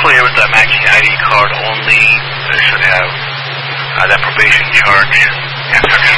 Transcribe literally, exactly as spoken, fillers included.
familiar with the matching I D card only. They should have uh, that probation charge and section